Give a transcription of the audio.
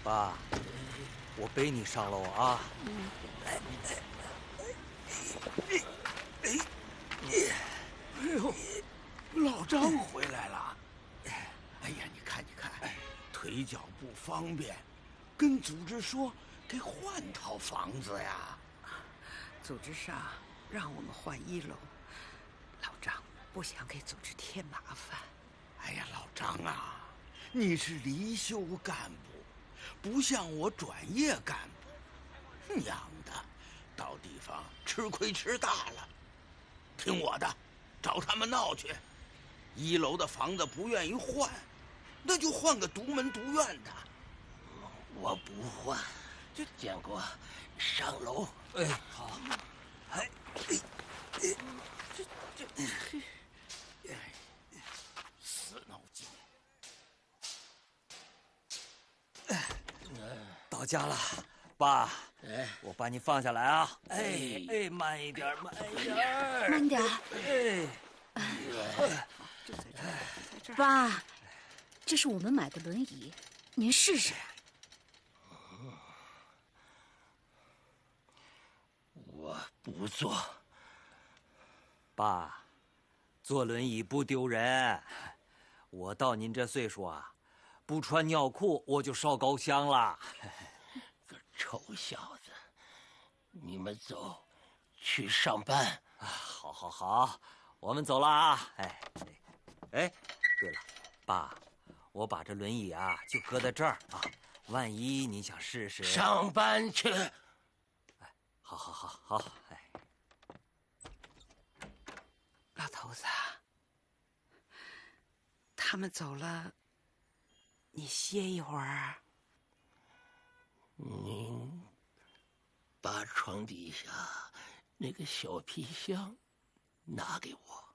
爸，我背你上楼啊。 哎呦，老张回来了。哎呀，你看，腿脚不方便，跟组织说给换套房子呀。 组织上让我们换1楼，老张不想给组织添麻烦。 哎呀，老张啊，你是离休干部，不像我转业干部，娘的，到地方吃亏吃大了。听我的，找他们闹去。1楼的房子不愿意换，那就换个独门独院的。 我不换，建国，上楼。 哎，好。哎， 死脑筋。 到家了，爸。 哎， 我把你放下来啊！哎，慢一点，慢一点， 慢点。 就在这儿。 爸，这是我们买的轮椅，您试试。 我不坐。 爸，坐轮椅不丢人。我到您这岁数啊，不穿尿裤我就烧高香了。 个臭小子，你们走，去上班。 好，我们走了啊！哎，对了，爸，我把这轮椅啊就搁在这儿啊，万一你想试试。 上班去。 哎，好，哎， 老头子，他们走了，你歇一会儿。 您把床底下那个小皮箱拿给我。